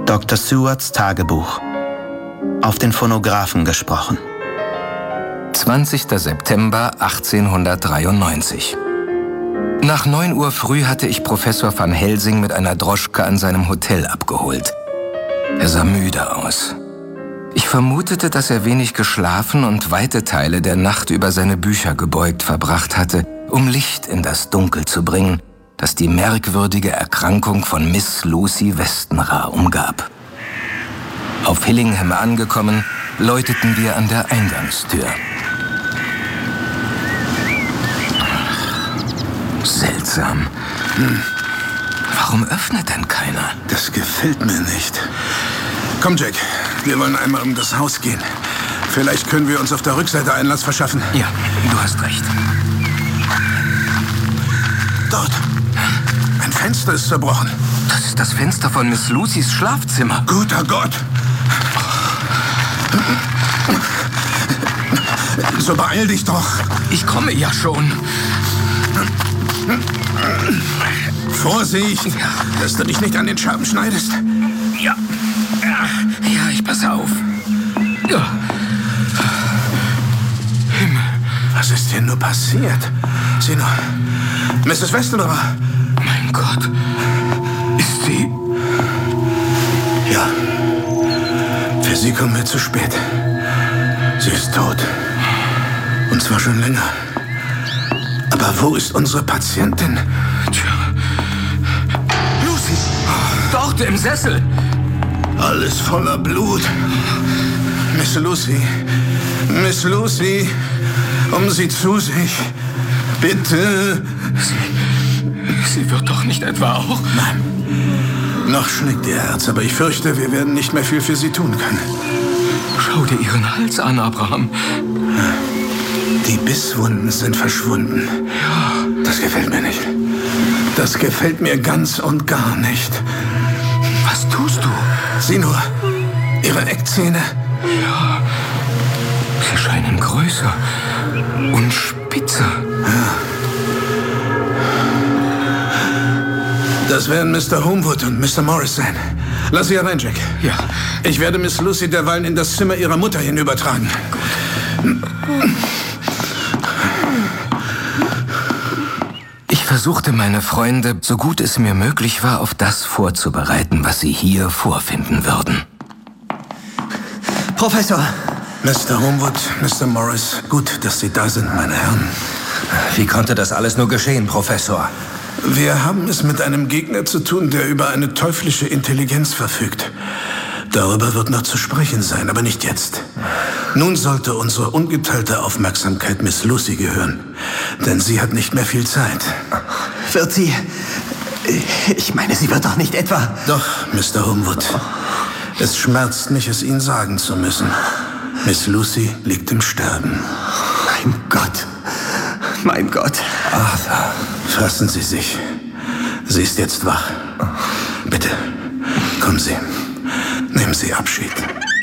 Dr. Sewards Tagebuch. Auf den Phonographen gesprochen. 20. September 1893. Nach 9 Uhr früh hatte ich Professor van Helsing mit einer Droschke an seinem Hotel abgeholt. Er sah müde aus. Ich vermutete, dass er wenig geschlafen und weite Teile der Nacht über seine Bücher gebeugt verbracht hatte, um Licht in das Dunkel zu bringen, das die merkwürdige Erkrankung von Miss Lucy Westenra umgab. Auf Hillingham angekommen, läuteten wir an der Eingangstür. Seltsam. Warum öffnet denn keiner? Das gefällt mir nicht. Komm, Jack, wir wollen einmal um das Haus gehen. Vielleicht können wir uns auf der Rückseite Einlass verschaffen. Ja, du hast recht. Dort. Ein Fenster ist zerbrochen. Das ist das Fenster von Miss Lucys Schlafzimmer. Guter Gott. So beeil dich doch. Ich komme ja schon. Vorsicht, dass du dich nicht an den Scherben schneidest. Ja, ich passe auf. Ja. Himmel. Was ist hier nur passiert? Sieh nur. Mrs. Westenra. Mein Gott. Ist sie... Ja. Für sie kommen wir zu spät. Sie ist tot. Und zwar schon länger. Aber wo ist unsere Patientin? Tja. Lucy! Dort im Sessel! Alles voller Blut. Miss Lucy. Miss Lucy. Sie zu sich. Bitte. Sie wird doch nicht etwa auch... Nein. Noch schlägt ihr Herz, aber ich fürchte, wir werden nicht mehr viel für sie tun können. Schau dir ihren Hals an, Abraham. Die Bisswunden sind verschwunden. Ja. Das gefällt mir nicht. Das gefällt mir ganz und gar nicht. Was tust du? Sieh nur. Ihre Eckzähne. Ja. Sie scheinen größer und spitzer. Ja. Das werden Mr. Homewood und Mr. Morris sein. Lass sie herein, Jack. Ja. Ich werde Miss Lucy derweilen in das Zimmer ihrer Mutter hinübertragen. Gut. Ich versuchte meine Freunde, so gut es mir möglich war, auf das vorzubereiten, was sie hier vorfinden würden. Professor! Mr. Homewood, Mr. Morris, gut, dass Sie da sind, meine Herren. Wie konnte das alles nur geschehen, Professor? Wir haben es mit einem Gegner zu tun, der über eine teuflische Intelligenz verfügt. Darüber wird noch zu sprechen sein, aber nicht jetzt. Nun sollte unsere ungeteilte Aufmerksamkeit Miss Lucy gehören, denn sie hat nicht mehr viel Zeit. Wird sie... Ich meine, sie wird doch nicht etwa... Doch, Mr. Homewood. Es schmerzt mich, es Ihnen sagen zu müssen. Miss Lucy liegt im Sterben. Mein Gott. Mein Gott. Arthur, fassen Sie sich. Sie ist jetzt wach. Bitte, kommen Sie. Nehmen Sie Abschied.